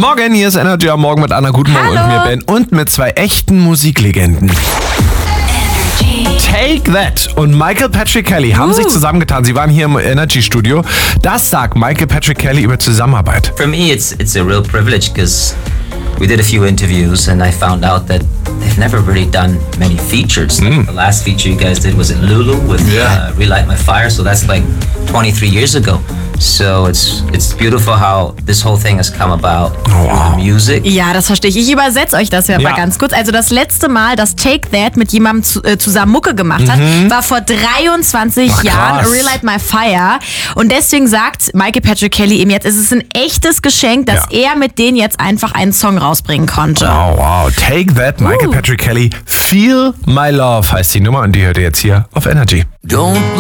Morgen, hier ist Energy am Morgen mit Anna. Guten Morgen. Hallo. Und mir Ben und mit zwei echten Musiklegenden. Take That und Michael Patrick Kelly haben sich zusammengetan. Sie waren hier im Energy-Studio. Das sagt Michael Patrick Kelly über Zusammenarbeit. For me, it's a real privilege because we did a few interviews and I found out that they've never really done many features. Like the last feature you guys did was at Lulu with Relight My Fire, so that's like 23 years ago. So it's beautiful how this whole thing has come about through the music. Ja, das verstehe ich. Ich übersetze euch das ja mal ganz kurz. Also das letzte Mal, dass Take That mit jemandem zusammen Mucke gemacht hat, war vor 23 Jahren, Relight My Fire. Und deswegen sagt Michael Patrick Kelly ihm jetzt, es ist ein echtes Geschenk, dass er mit denen jetzt einfach einen Song rausbringen konnte. Wow. Take That, Michael Patrick Kelly. Feel My Love heißt die Nummer und die hört ihr jetzt hier auf Energy. Don't